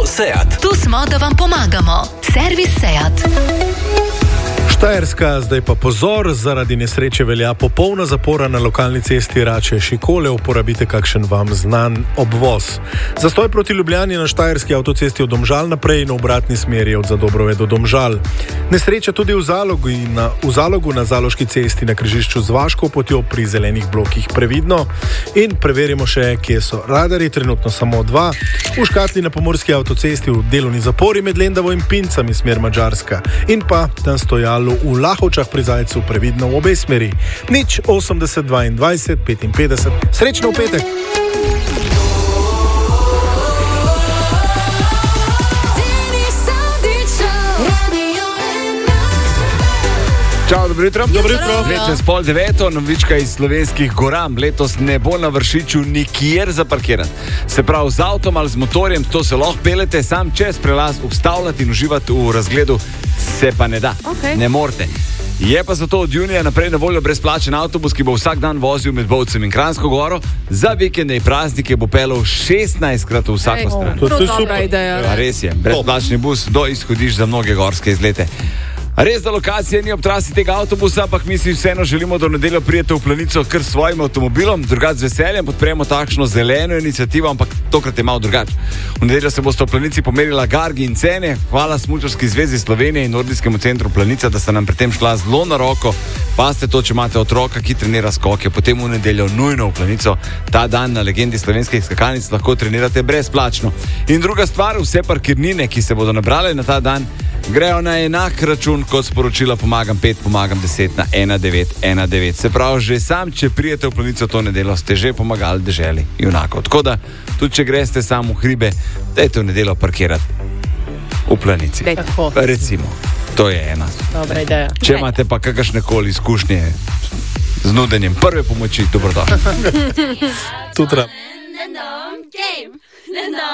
Auto Seat. Tu smo, da vam pomagamo. Servis Seat. Štajerska, zdaj pa pozor, zaradi nesreče velja popolna zapora na lokalni cesti Rače-Šikole, uporabite kakšen vam znan obvoz. Zastoj proti Ljubljani na štajerski avtocesti od Domžal naprej in v obratni smeri od Zadobrove do Domžal. Nesreča tudi v Zalogu na Zaloški cesti na križišču z Vaško potjo pri zelenih blokih, previdno. In preverimo še, kje so radarji, trenutno samo 2. V Škatli na pomorski avtocesti v delovni zapori med Lendavo in Pincami smer Madžarska. In pa tam Stojalu v Lahovčah pri Zajcu, previdno v obe smeri. 080 22 55. Srečno v petek! Čau, dobro jutro. Dobro jutro. Letos 8:30, novička iz slovenskih goram. Letos ne bo na Vršiču nikjer zaparkirati. Se pravi, z avtom ali z motorjem, to se lahko pelete, sam čez prelaz ustavljati in uživati v razgledu se pa ne da. Okay. Ne morete. Je pa zato od junija naprej na voljo brezplačen avtobus, ki bo vsak dan vozil med Bovcem in Kranjsko Goro. Za vikende in praznike bo pelal 16-krat v vsako stran. To je dobra ideja. Ja, res je, brezplačni bus do izhodišč za mnoge gorske izlete. Res, da lokacija ni ob trasi tega avtobusa, ampak mi si vseeno želimo, da v nedeljo prijete v Planico kar s svojim avtomobilom. Drugače z veseljem podpremo takšno zeleno inicijativo, ampak tokrat je malo drugače. V nedeljo se boste v Planici pomerila Gargi in Cene. Hvala Smučarski zvezi Slovenije in Nordijskemu centru Planica, da sta nam pri tem šla zelo na roko. Pazite to, če imate otroka, ki trenira skoke, potem v nedeljo nujno v Planico. Ta dan na legendi slovenskih skakalnic lahko trenirate brezplačno. In druga stvar, vse parkirnine, ki se bodo nabrale na ta dan, grejo na enak račun kot sporočila Pomagam 5, Pomagam 10 na 1919. Se pravi, že sam, če prijete v Planico to nedeljo, ste že pomagali deželi junako. Tako da, tudi če greste samo v hribe, dajte v nedeljo parkirati v Planici. Recimo, to je ena. Dobra ideja. Če imate pa kakršnekoli izkušnje z nudenjem prve pomoči, dobrodošli. Tutra.